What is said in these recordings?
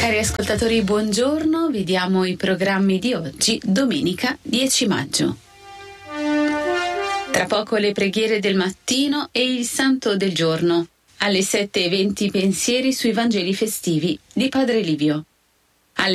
Cari ascoltatori, buongiorno, vediamo i programmi di oggi, domenica 10 maggio. Tra poco le preghiere del mattino e il santo del giorno. Alle 7:20 pensieri sui Vangeli festivi di Padre Livio. Alle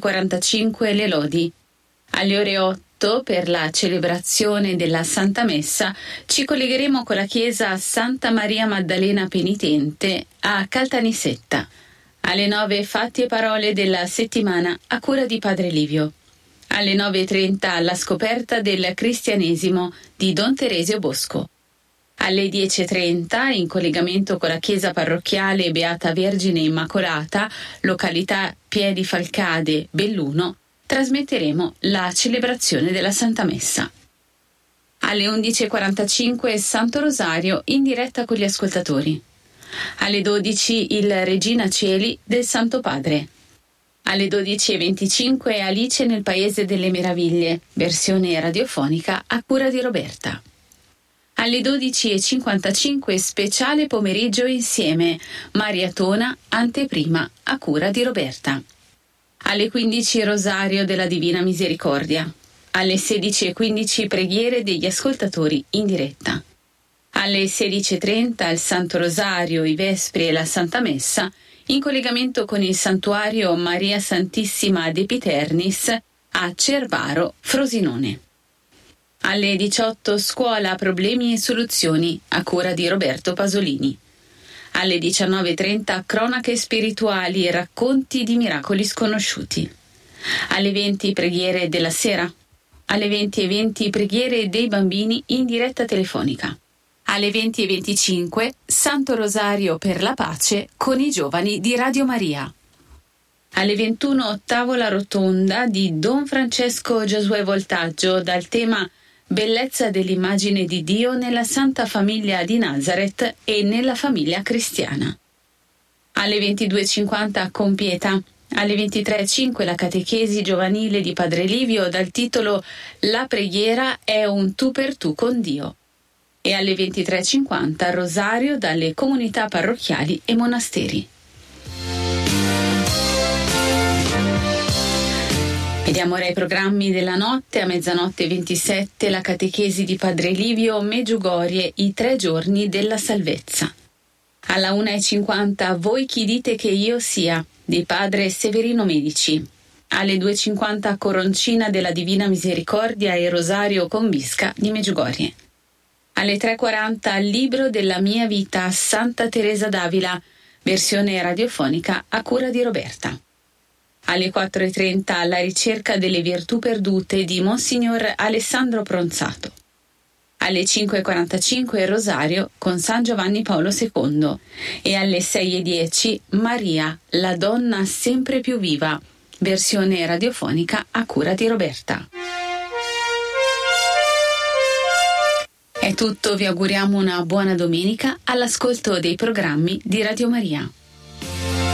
7:45 le lodi. Alle ore 8, per la celebrazione della Santa Messa, ci collegheremo con la chiesa Santa Maria Maddalena Penitente a Caltanissetta. Alle 9 fatti e parole della settimana a cura di Padre Livio. Alle 9:30 la scoperta del cristianesimo di Don Teresio Bosco. Alle 10:30, in collegamento con la chiesa parrocchiale Beata Vergine Immacolata, località Piedi Falcade, Belluno, trasmetteremo la celebrazione della Santa Messa. Alle 11:45 Santo Rosario in diretta con gli ascoltatori. Alle 12 il Regina Coeli del Santo Padre. Alle 12:25 Alice nel Paese delle Meraviglie, versione radiofonica a cura di Roberta. Alle 12:55 speciale pomeriggio insieme, maratona anteprima a cura di Roberta. Alle 15 Rosario della Divina Misericordia. Alle 16:15 preghiere degli ascoltatori in diretta. Alle 16:30 il Santo Rosario, i Vespri e la Santa Messa in collegamento con il Santuario Maria Santissima de Piternis a Cervaro, Frosinone. Alle 18 Scuola Problemi e Soluzioni a cura di Roberto Pasolini. Alle 19:30 Cronache spirituali e racconti di miracoli sconosciuti. Alle 20 preghiere della sera. Alle 20:20 preghiere dei bambini in diretta telefonica. Alle 20:25 Santo Rosario per la pace con i giovani di Radio Maria. Alle 21 tavola rotonda di Don Francesco Giosuè Voltaggio dal tema Bellezza dell'immagine di Dio nella Santa Famiglia di Nazareth e nella famiglia cristiana. Alle 22:50 con Pietà. Alle 23:05 la catechesi giovanile di Padre Livio dal titolo La preghiera è un tu per tu con Dio. E alle 23:50 Rosario dalle comunità parrocchiali e monasteri. Vediamo ora i programmi della notte. A 00:27 la catechesi di Padre Livio, Meggiugorie, i 3 giorni della salvezza. Alla 1:50 Voi chi dite che io sia, di Padre Severino Medici. Alle 2:50 Coroncina della Divina Misericordia e Rosario con Bisca di Meggiugorie. Alle 3:40 Libro della mia vita, Santa Teresa d'Avila, versione radiofonica a cura di Roberta. Alle 4:30 La ricerca delle virtù perdute di Monsignor Alessandro Pronzato. Alle 5:45 Rosario con San Giovanni Paolo II e alle 6:10 Maria, la donna sempre più viva, versione radiofonica a cura di Roberta. È tutto, vi auguriamo una buona domenica all'ascolto dei programmi di Radio Maria.